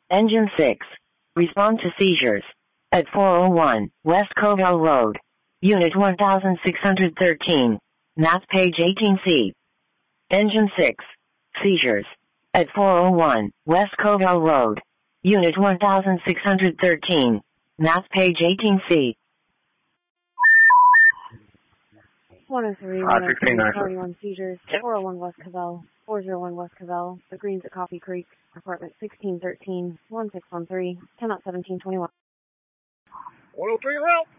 Engine 6. Respond to seizures. At 401 West Covell Road. Unit 1613. Math page 18C. Engine 6. Seizures. At 401 West Covell Road. Unit 1613. Math page 18C. 103, 101 seizures, 401 West Covell, 401 West Covell, The Greens at Coffee Creek, apartment 1613, 1613, 10 out 1721. 103 route.